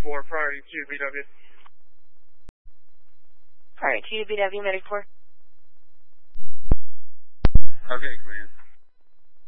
4, priority to BW. Priority to BW, Medic 4. Okay, command.